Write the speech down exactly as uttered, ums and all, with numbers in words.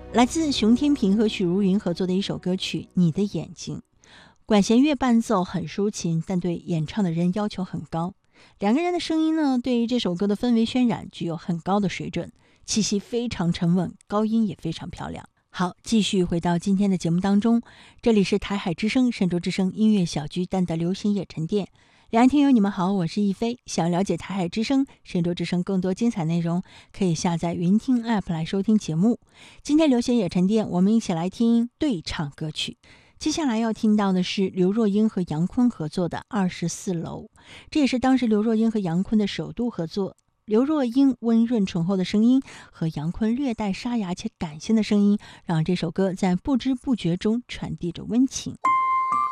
来自熊天平和许茹芸合作的一首歌曲《你的眼睛》，管弦乐伴奏很抒情，但对演唱的人要求很高。两个人的声音呢，对于这首歌的氛围渲染具有很高的水准，气息非常沉稳，高音也非常漂亮。好，继续回到今天的节目当中，这里是台海之声、神州之声音乐小居蛋的流行夜沉淀。两位听友你们好，我是亦菲。想了解台海之声、神州之声更多精彩内容，可以下载云听 App 来收听节目。今天流行夜沉淀，我们一起来听对唱歌曲。接下来要听到的是刘若英和杨坤合作的《二十四楼》，这也是当时刘若英和杨坤的首度合作。刘若英温润醇厚的声音和杨坤略带沙哑且感性的声音，让这首歌在不知不觉中传递着温情。